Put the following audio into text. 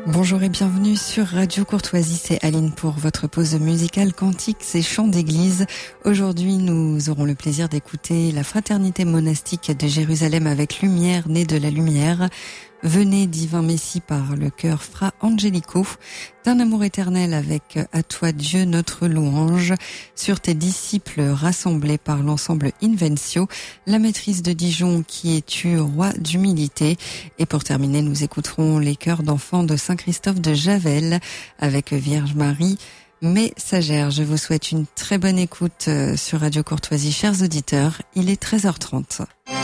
Bonjour et bienvenue sur Radio Courtoisie, c'est Aline pour votre pause musicale Cantiques et chants d'église. Aujourd'hui, nous aurons le plaisir d'écouter la fraternité monastique de Jérusalem avec Lumière, née de la lumière. Venez, divin Messie, par le chœur Fra Angelico, d'un amour éternel avec À toi Dieu notre louange, sur tes disciples rassemblés par l'ensemble Invencio, la maîtrise de Dijon qui es-tu, roi d'humilité. Et pour terminer, nous écouterons les chœurs d'enfants de Saint-Christophe de Javel avec Vierge Marie, messagère. Je vous souhaite une très bonne écoute sur Radio Courtoisie, chers auditeurs. Il est 13h30.